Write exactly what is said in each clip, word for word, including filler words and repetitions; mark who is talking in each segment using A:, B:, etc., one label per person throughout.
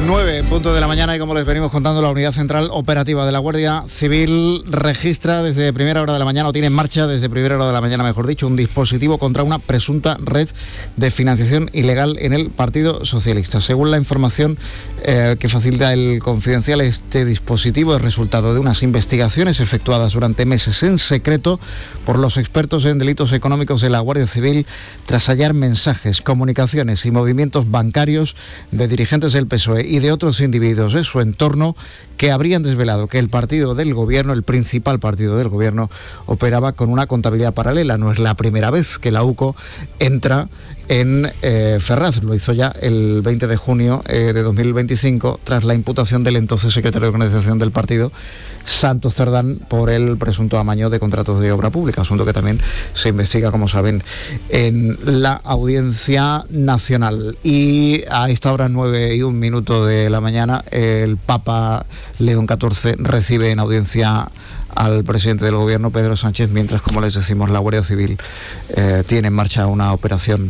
A: nueve en punto de la mañana y como les venimos contando, la Unidad Central Operativa de la Guardia Civil registra desde primera hora de la mañana, o tiene en marcha desde primera hora de la mañana, mejor dicho, un dispositivo contra una presunta red de financiación ilegal en el Partido Socialista. Según la información eh, que facilita el Confidencial, este dispositivo es resultado de unas investigaciones efectuadas durante meses en secreto por los expertos en delitos económicos de la Guardia Civil, tras hallar mensajes, comunicaciones y movimientos bancarios de dirigentes del P S O E y de otros individuos de su entorno que habrían desvelado que el partido del gobierno, el principal partido del gobierno, operaba con una contabilidad paralela. No es la primera vez que la U C O entra en eh, Ferraz. Lo hizo ya el veinte de junio eh, de dos mil veinticinco, tras la imputación del entonces secretario de organización del partido, Santos Cerdán, por el presunto amaño de contratos de obra pública, asunto que también se investiga, como saben, en la Audiencia Nacional. Y a esta hora, nueve y un minuto de la mañana, el Papa León catorce recibe en audiencia al presidente del gobierno, Pedro Sánchez, mientras, como les decimos, la Guardia Civil eh, tiene en marcha una operación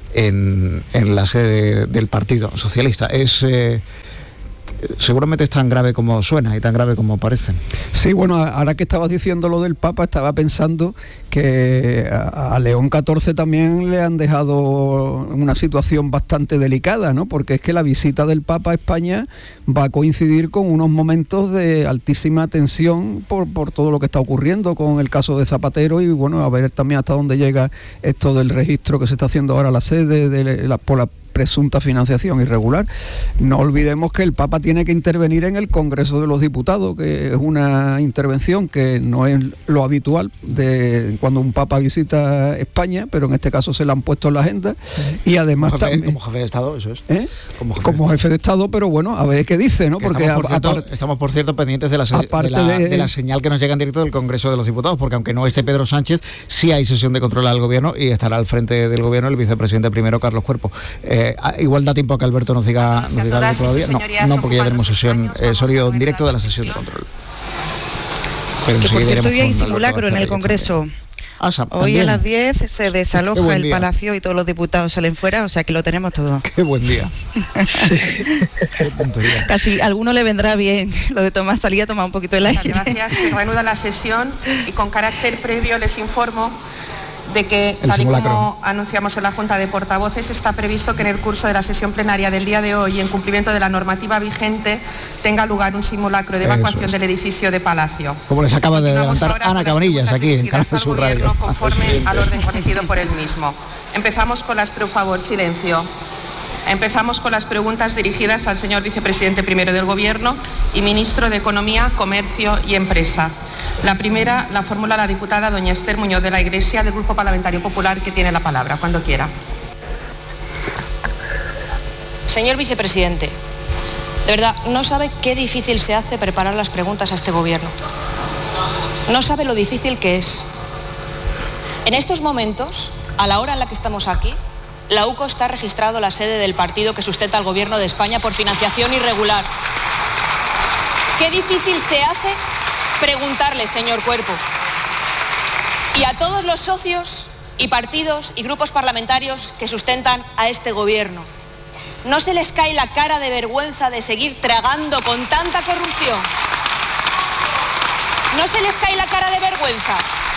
A: en, en la sede del Partido Socialista. Es... Eh, seguramente es tan grave como suena y tan grave como parece.
B: Sí, bueno, ahora que estabas diciendo lo del Papa, estaba pensando que a, a León catorce también le han dejado una situación bastante delicada, ¿no? Porque es que la visita del Papa a España va a coincidir con unos momentos de altísima tensión por, por todo lo que está ocurriendo con el caso de Zapatero, y bueno, a ver también hasta dónde llega esto del registro que se está haciendo ahora a la sede de la, por la presunta financiación irregular. No olvidemos que el Papa tiene que intervenir en el Congreso de los Diputados, que es una intervención que no es lo habitual de cuando un Papa visita España, pero en este caso se la han puesto en la agenda. Y además
A: como jefe,
B: también,
A: como jefe de Estado, eso es.
B: ¿Eh?
A: Como, jefe,
B: como
A: de
B: jefe de Estado, pero bueno, a ver qué dice, ¿no?
A: Que
B: porque
A: estamos, por cierto,
B: aparte,
A: estamos, por cierto, pendientes de la, de, la, de... de la señal que nos llega en directo del Congreso de los Diputados, porque aunque no esté Pedro Sánchez, sí hay sesión de control al gobierno y estará al frente del gobierno el vicepresidente primero, Carlos Cuerpo. Eh, igual da tiempo a que Alberto nos diga, nos diga algo todavía. No, no, porque ya tenemos sesión, eh, sonido en directo de la sesión de control.
C: Pero que por cierto, hoy hay simulacro en el Congreso.
A: Ah,
C: hoy a las diez se desaloja el Palacio y todos los diputados salen fuera, o sea que lo tenemos todo.
A: Qué buen día.
C: Casi a alguno le vendrá bien lo de tomar, salir a tomar un poquito de aire.
D: Gracias, se reanuda la sesión y con carácter previo les informo de que, tal y como anunciamos en la Junta de Portavoces, está previsto que en el curso de la sesión plenaria del día de hoy, en cumplimiento de la normativa vigente, tenga lugar un simulacro de evacuación es. del edificio de Palacio.
A: Como les acaba de adelantar Ana Cabanillas aquí en Canal Sur Radio.
D: Conforme al orden cometido por el mismo. Empezamos con las, por favor, silencio. Empezamos con las preguntas dirigidas al señor vicepresidente primero del Gobierno y ministro de Economía, Comercio y Empresa. La primera la formula la diputada doña Esther Muñoz de la Iglesia, del Grupo Parlamentario Popular, que tiene la palabra, cuando quiera.
E: Señor vicepresidente, de verdad, no sabe qué difícil se hace preparar las preguntas a este gobierno. No sabe lo difícil que es. En estos momentos, a la hora en la que estamos aquí, la U C O está registrado la sede del partido que sustenta al gobierno de España por financiación irregular. Qué difícil se hace preguntarle, señor Cuerpo, y a todos los socios y partidos y grupos parlamentarios que sustentan a este gobierno. ¿No se les cae la cara de vergüenza de seguir tragando con tanta corrupción? ¿No se les cae la cara de vergüenza?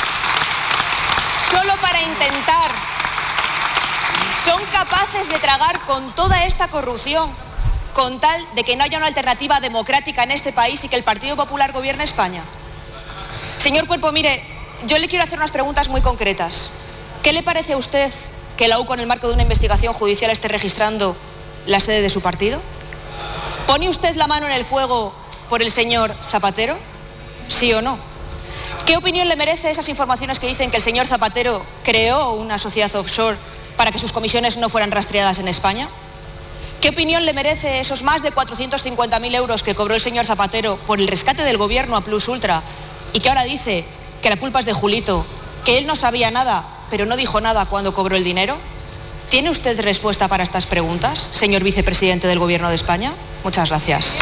E: Solo para intentar, son capaces de tragar con toda esta corrupción, con tal de que no haya una alternativa democrática en este país y que el Partido Popular gobierne España. Señor Cuerpo, mire, yo le quiero hacer unas preguntas muy concretas. ¿Qué le parece a usted que la U C O, en el marco de una investigación judicial, esté registrando la sede de su partido? ¿Pone usted la mano en el fuego por el señor Zapatero? ¿Sí o no? ¿Qué opinión le merece esas informaciones que dicen que el señor Zapatero creó una sociedad offshore para que sus comisiones no fueran rastreadas en España? ¿Qué opinión le merece esos más de cuatrocientos cincuenta mil euros que cobró el señor Zapatero por el rescate del gobierno a Plus Ultra y que ahora dice que la culpa es de Julito, que él no sabía nada, pero no dijo nada cuando cobró el dinero? ¿Tiene usted respuesta para estas preguntas, señor vicepresidente del Gobierno de España? Muchas gracias.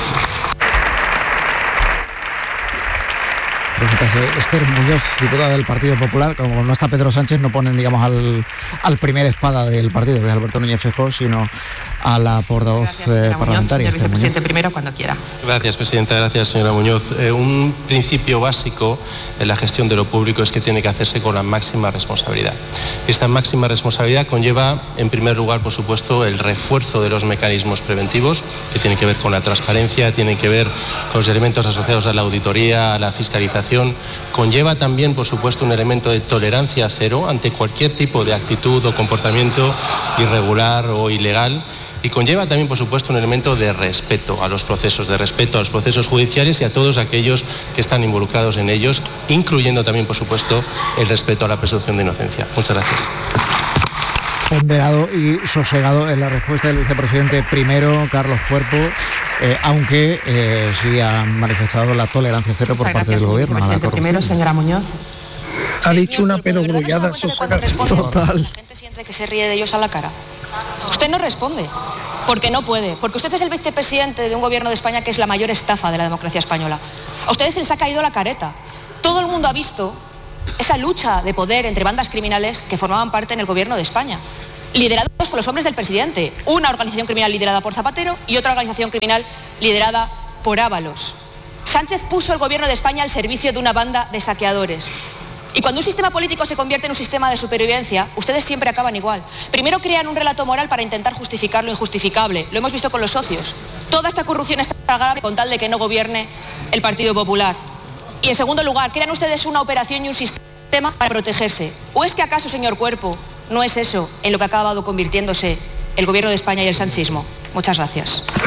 A: Esther Muñoz, diputada del Partido Popular. Como no está Pedro Sánchez, no ponen, digamos, al, al primer espada del partido, que es Alberto Núñez Feijóo, sino a la portavoz
D: Gracias,
A: eh, parlamentaria.
D: Muñoz, señor vicepresidente, primero cuando quiera.
F: Gracias, presidenta. Gracias, señora Muñoz. Eh, un principio básico en la gestión de lo público es que tiene que hacerse con la máxima responsabilidad. Esta máxima responsabilidad conlleva, en primer lugar, por supuesto, el refuerzo de los mecanismos preventivos, que tienen que ver con la transparencia, tienen que ver con los elementos asociados a la auditoría, a la fiscalización. Conlleva también, por supuesto, un elemento de tolerancia cero ante cualquier tipo de actitud o comportamiento irregular o ilegal. Y conlleva también, por supuesto, un elemento de respeto a los procesos, de respeto a los procesos judiciales y a todos aquellos que están involucrados en ellos, incluyendo también, por supuesto, el respeto a la presunción de inocencia. Muchas gracias.
A: Ponderado y sosegado en la respuesta del vicepresidente primero, Carlos Cuerpo, eh, aunque eh, sí ha manifestado la tolerancia cero por
D: Muchas
A: parte
D: gracias,
A: del gobierno.
D: Vicepresidente primero, señora Muñoz.
B: Ha dicho una perogrullada sosegada.
E: Total. La gente siente que se ríe de ellos a la cara. Usted no responde, porque no puede, porque usted es el vicepresidente de un gobierno de España que es la mayor estafa de la democracia española. A ustedes se les ha caído la careta. Todo el mundo ha visto esa lucha de poder entre bandas criminales que formaban parte en el gobierno de España, liderados por los hombres del presidente, una organización criminal liderada por Zapatero y otra organización criminal liderada por Ábalos. Sánchez puso el gobierno de España al servicio de una banda de saqueadores. Y cuando un sistema político se convierte en un sistema de supervivencia, ustedes siempre acaban igual. Primero crean un relato moral para intentar justificar lo injustificable. Lo hemos visto con los socios. Toda esta corrupción está grave con tal de que no gobierne el Partido Popular. Y en segundo lugar, crean ustedes una operación y un sistema para protegerse. ¿O es que acaso, señor Cuerpo, no es eso en lo que ha acabado convirtiéndose el gobierno de España y el sanchismo? Muchas gracias.